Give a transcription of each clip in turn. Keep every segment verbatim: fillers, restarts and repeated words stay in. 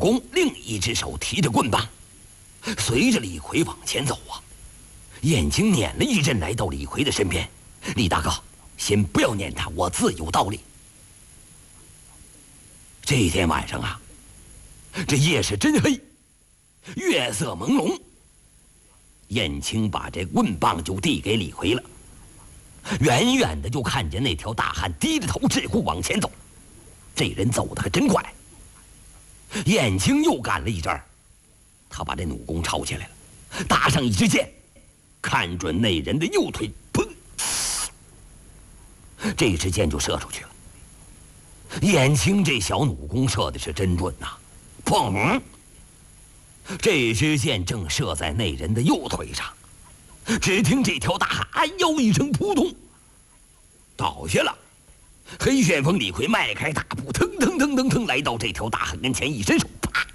公另一只手提着棍棒，随着李逵往前走啊。燕青撵了一阵，来到李逵的身边：“李大哥，先不要撵他，我自有道理。”这天晚上啊，这夜是真黑，月色朦胧。燕青把这棍棒就递给李逵了，远远的就看见那条大汉低着头只顾往前走，这人走得还真快。燕青又赶了一阵儿，他把这弩弓抄起来了，搭上一支箭，看准那人的右腿，砰！这支箭就射出去了。燕青这小弩弓射的是真准呐、啊，砰！这支箭正射在那人的右腿上，只听这条大汉哎呦一声，扑通倒下了。黑旋风李逵迈开大步，腾腾腾腾腾来到这条大汉跟前，一伸手，啪，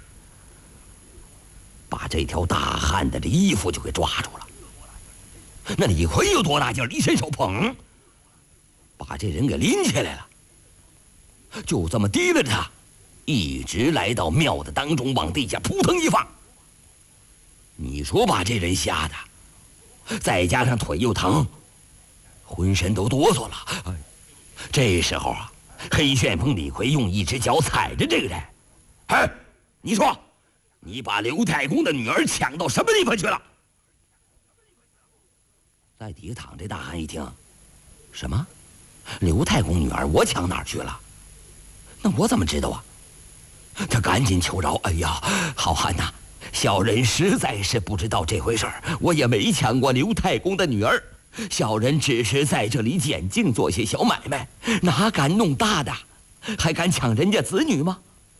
把这条大汉的这衣服就给抓住了。那李逵有多大劲儿？一伸手，砰，把这人给拎起来了。就这么提了他，一直来到庙的当中，往地下扑腾一放。你说把这人吓的，再加上腿又疼，浑身都哆嗦了。哎，这时候啊，黑旋风李逵用一只脚踩着这个人。哎，你说，你把刘太公的女儿抢到什么地方去了？在底下躺这大汉一听，什么？刘太公女儿我抢哪儿去了？那我怎么知道啊？他赶紧求饶：“哎呀，好汉呐，小人实在是不知道这回事儿，我也没抢过刘太公的女儿，小人只是在这里捡净做些小买卖，哪敢弄大的，还敢抢人家子女吗？”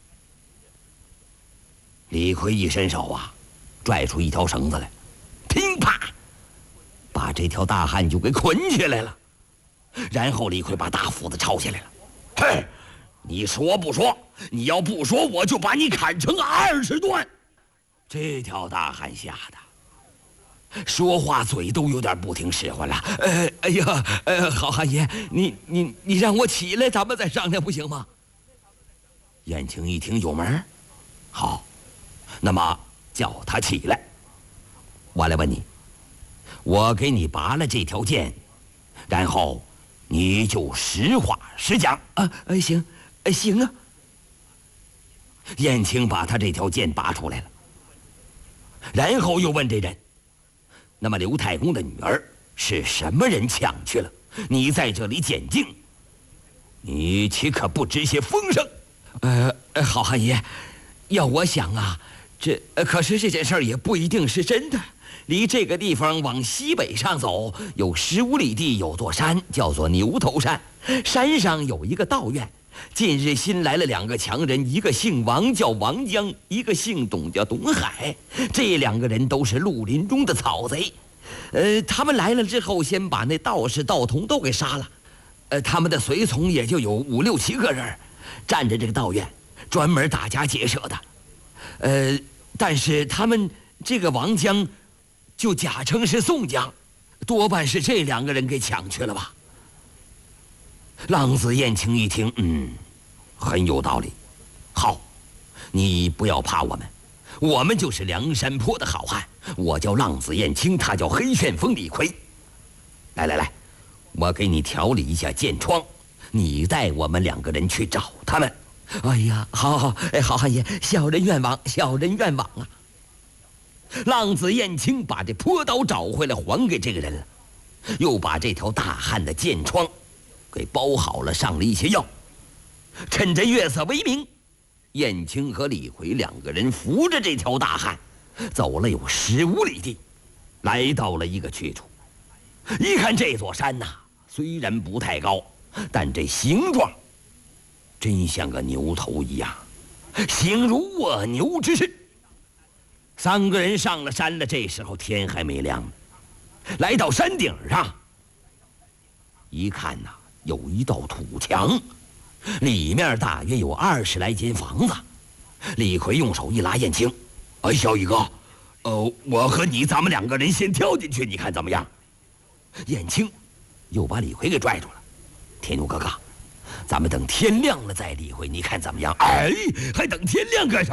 李逵一伸手啊，拽出一条绳子来，乒啪，把这条大汉就给捆起来了。然后李逵把大斧子抄下来了，嘿，你说不说？你要不说，我就把你砍成二十段。这条大汉吓得说话嘴都有点不听使唤了。呃，哎呀，呃，好汉爷，你你你让我起来，咱们再商量，不行吗？燕青一听有门，好，那么叫他起来。我来问你，我给你拔了这条剑，然后你就实话实讲啊！哎，行，哎，行啊。燕青把他这条剑拔出来了，然后又问这人：“那么刘太公的女儿是什么人抢去了？你在这里捡净，你岂可不知些风声？”呃，好汉爷，要我想啊，这可是这件事儿也不一定是真的。离这个地方往西北上走，有十五里地，有座山，叫做牛头山。山上有一个道院。近日新来了两个强人，一个姓王叫王江，一个姓董叫董海。这两个人都是绿林中的草贼。呃，他们来了之后，先把那道士道童都给杀了。呃，他们的随从也就有五六七个人，站着这个道院，专门打家劫舍的。呃，但是他们这个王江就假称是宋江，多半是这两个人给抢去了吧。浪子燕青一听，嗯，很有道理。好，你不要怕我们，我们就是梁山坡的好汉。我叫浪子燕青，他叫黑旋风李逵。来来来，我给你调理一下箭疮，你带我们两个人去找他们。哎呀，好好，哎，好汉爷，小人愿往，小人愿往啊！浪子燕青把这坡刀找回来，还给这个人了，又把这条大汉的箭疮给包好了，上了一些药。趁着月色微明，燕青和李逵两个人扶着这条大汉，走了有十五里地，来到了一个去处。一看这座山呐、啊，虽然不太高，但这形状真像个牛头一样，形如卧牛之势。三个人上了山了，这时候天还没亮呢。来到山顶上，一看呐、啊，有一道土墙，里面大约有二十来间房子。李逵用手一拉燕青：“哎，小宇哥，呃，我和你咱们两个人先跳进去，你看怎么样？”燕青又把李逵给拽住了：“天牛哥哥，咱们等天亮了再理会，你看怎么样？”“哎，还等天亮干什么？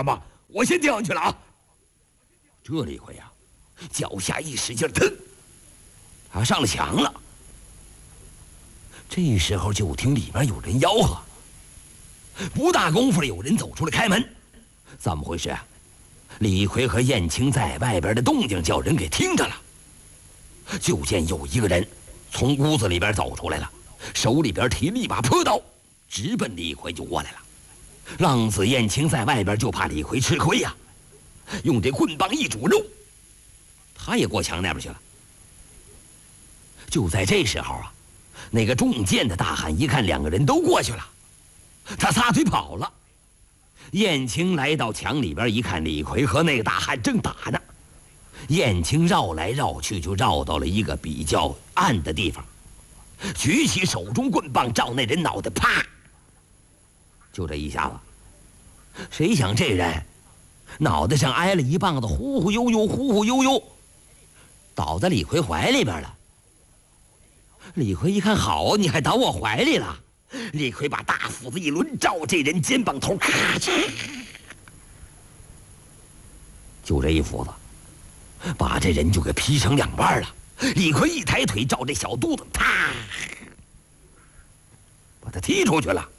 我先掉下去了啊！这李逵啊，脚下一使劲，腾，他上了墙了。这时候就听里面有人吆喝，不大功夫有人走出来开门。怎么回事啊？李逵和燕青在外边的动静叫人给听着了。就见有一个人从屋子里边走出来了，手里边提了一把朴刀，直奔李逵就过来了。浪子燕青在外边就怕李逵吃亏呀、啊，用这棍棒一拄肉，他也过墙那边去了。就在这时候啊，那个中箭的大汉一看两个人都过去了，他撒腿跑了。燕青来到墙里边一看，李逵和那个大汉正打呢。燕青绕来绕去，就绕到了一个比较暗的地方，举起手中棍棒照那人脑袋，啪！就这一下子，谁想这人脑袋上挨了一棒子，忽忽悠悠，忽忽悠悠，倒在李逵怀里边了。李逵一看，好，你还倒我怀里了！李逵把大斧子一抡，照这人肩膀头，咔嚓！就这一斧子，把这人就给劈成两半了。李逵一抬腿，照这小肚子，啪，把他踢出去了。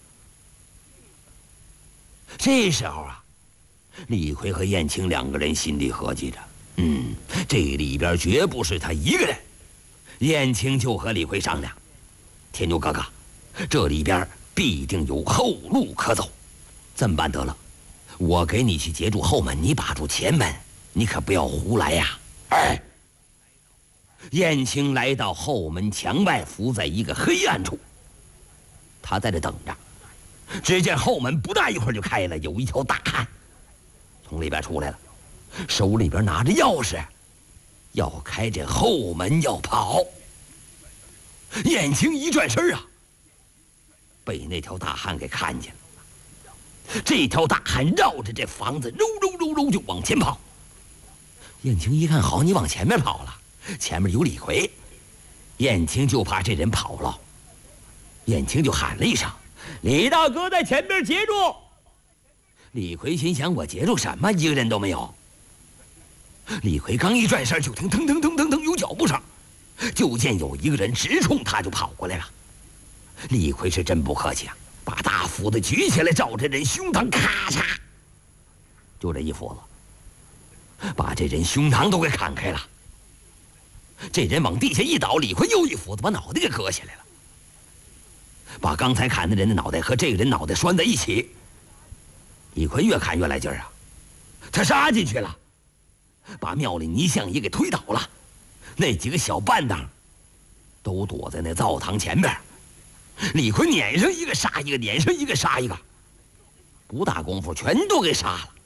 这时候啊，李逵和燕青两个人心里合计着，嗯，这里边绝不是他一个人。燕青就和李逵商量，天牛哥哥，这里边必定有后路可走，这么办得了，我给你去截住后门，你把住前门，你可不要胡来呀！哎，燕青来到后门墙外，伏在一个黑暗处，他在这等着。只见后门不大一会儿就开了，有一条大汉从里边出来了，手里边拿着钥匙，要开这后门要跑。燕青一转身啊，被那条大汉给看见了。这条大汉绕着这房子揉揉揉揉就往前跑。燕青一看，好，你往前面跑了，前面有李逵，燕青就怕这人跑了，燕青就喊了一声：“李大哥在前边截住！”李逵心想，我截住什么？一个人都没有。李逵刚一转身，就听腾腾腾腾腾有脚步声，就见有一个人直冲他就跑过来了。李逵是真不客气啊，把大斧子举起来，照着人胸膛咔嚓，就这一斧子，把这人胸膛都给砍开了。这人往地下一倒，李逵又一斧子把脑袋给割下来了，把刚才砍的人的脑袋和这个人脑袋拴在一起。李逵越看越来劲儿啊，他杀进去了，把庙里泥像也给推倒了，那几个小伴当都躲在那灶堂前边。李逵撵上一个杀一个，撵上一个杀一个，不大功夫全都给杀了。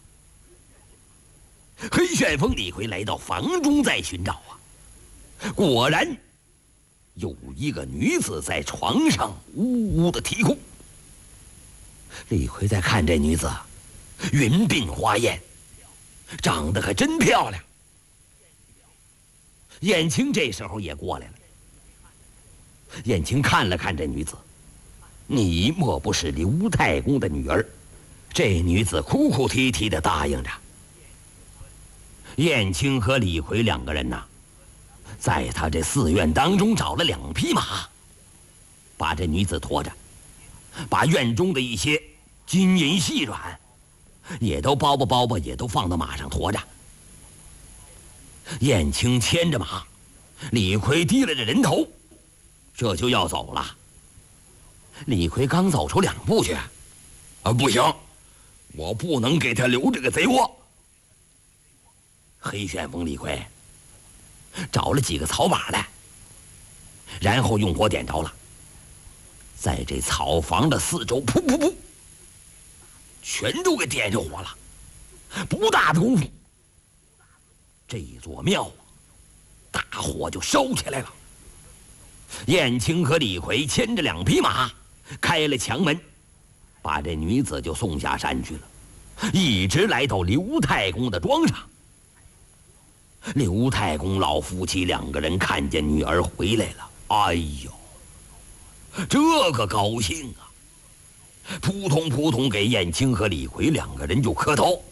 黑旋风李逵来到房中再寻找啊，果然有一个女子在床上呜呜的啼哭。李逵在看这女子，云鬓花艳，长得可真漂亮。燕青这时候也过来了。燕青看了看这女子，你莫不是刘太公的女儿？这女子哭哭啼啼的答应着。燕青和李逵两个人呐、啊，在他这寺院当中找了两匹马，把这女子驮着，把院中的一些金银细软也都包包包包，也都放到马上驮着。燕青牵着马，李逵低了着人头，这就要走了。李逵刚走出两步去，啊，不行，我不能给他留这个贼窝。黑旋风李逵找了几个草把来，然后用火点着了，在这草房的四周噗噗噗全都给点着火了。不大的功夫，这一座庙大火就烧起来了。燕青和李逵牵着两匹马开了墙门，把这女子就送下山去了，一直来到刘太公的庄上。刘太公老夫妻两个人看见女儿回来了，哎呦，这个高兴啊，扑通扑通给燕青和李逵两个人就磕头。